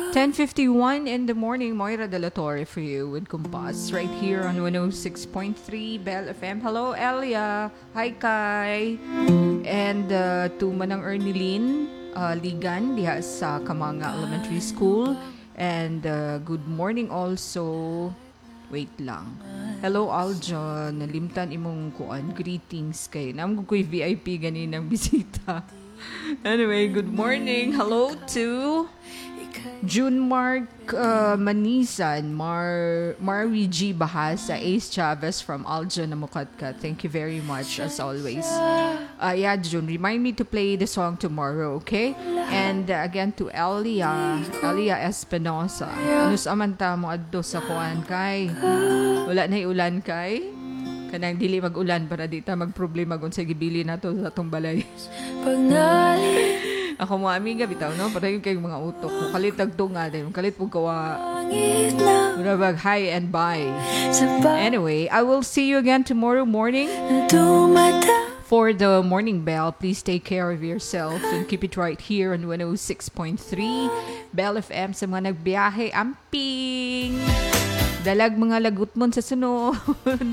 10:51 in the morning, Moira De La Torre for you with Kumpas right here on 106.3 Bell FM. Hello, Elia. Hi, Kai. And to Manang Ernilyn Ligan diha sa Kamanga Elementary School. And good morning also. Wait lang. Hello, Aljon. Nalimtan imong kuan. Greetings kay. Namgo ko'y VIP ganinang bisita. Anyway, good morning. Hello to June Mark Manisan, Mari G. Bahasa, Ace Chavez from Aljon Namukatka. Thank you very much as always. Yeah, June, remind me to play the song tomorrow, okay? And again to Elia Espinosa. Ano sa amanta mo adto sa kuan kay? Wala na ulan kay? Kanang dili mag-ulan para di ta magproblema kung sa gibili nato sa atong balay. Ako mga amiga, bitaw, no? Para yung kayong mga utok. Makalitag to nga din. Makalit po kawa. Murabag high and buy. Anyway, I will see you again tomorrow morning. For the morning bell, please take care of yourself and keep it right here on 106.3 Bell FM sa mga nagbiyahe. Amping! Dalag mga lagot mo sa sunod.